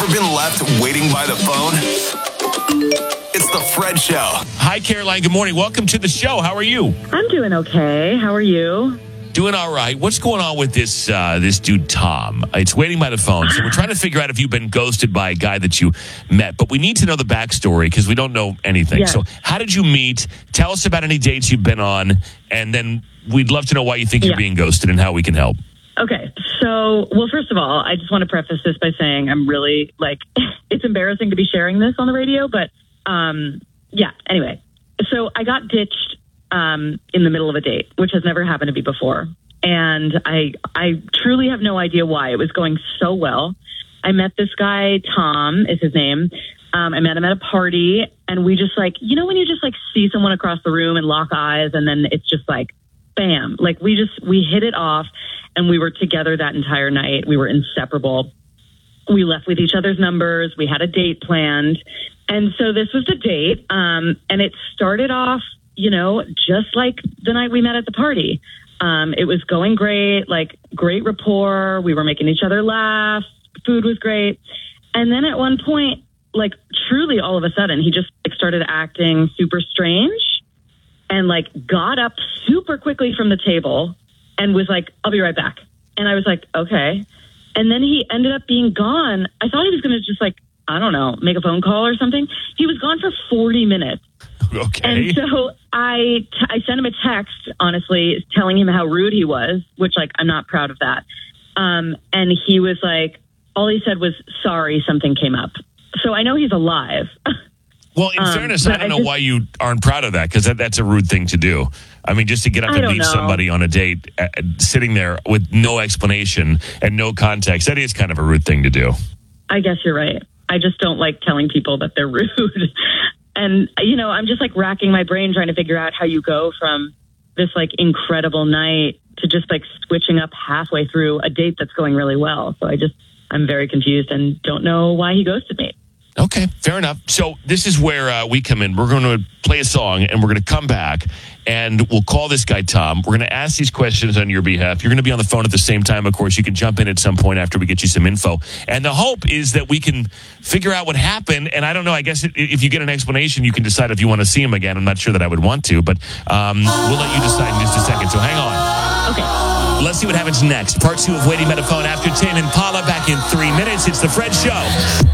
Ever been left waiting by the phone? It's the Fred Show. Hi, Caroline. Good morning. Welcome to the show. How are you? I'm doing okay. How are you? Doing all right. What's going on with this dude, Tom? It's waiting by the phone. So we're trying to figure out if you've been ghosted by a guy that you met. But we need to know the backstory because we don't know anything. Yes. So how did you meet? Tell us about any dates you've been on. And then we'd love to know why you think you're being ghosted and how we can help. Okay. So, well, first of all, I just want to preface this by saying I'm really, it's embarrassing to be sharing this on the radio. But, anyway. So I got ditched in the middle of a date, which has never happened to me before. And I truly have no idea why. It was going so well. I met this guy, Tom is his name. I met him at a party, and we just when you just see someone across the room and lock eyes, and then it's just bam, we hit it off, and we were together that entire night. We were inseparable. We left with each other's numbers. We had a date planned. And so this was the date. And it started off, just like the night we met at the party. It was going great, great rapport. We were making each other laugh. Food was great. And then at one point, truly all of a sudden, he just started acting super strange and got up super quickly from the table and was like, "I'll be right back." And I was like, "Okay." And then he ended up being gone. I thought he was going to just I don't know, make a phone call or something. He was gone for 40 minutes. Okay. And so I sent him a text, honestly, telling him how rude he was, which I'm not proud of that. And he was all he said was, "Sorry, something came up." So I know he's alive. Well, in fairness, I don't know why you aren't proud of that, because that's a rude thing to do. I mean, just to get up and meet somebody on a date, sitting there with no explanation and no context, that is kind of a rude thing to do. I guess you're right. I just don't like telling people that they're rude. And, I'm just I'm my brain trying to figure out how you go from this incredible night to just switching up halfway through a date that's going really well. So I'm very confused and don't know why he ghosted me. Okay, fair enough. So this is where we come in. We're going to play a song, and we're going to come back, and we'll call this guy Tom. We're going to ask these questions on your behalf. You're going to be on the phone at the same time. Of course, you can jump in at some point after we get you some info. And the hope is that we can figure out what happened. And I don't know, I guess if you get an explanation, you can decide if you want to see him again. I'm not sure that I would want to, but we'll let you decide in just a second. So hang on. Okay. Let's see what happens next. Part 2 of Waiting by the Phone after Tame Impala back in 3 minutes. It's The Fred Show.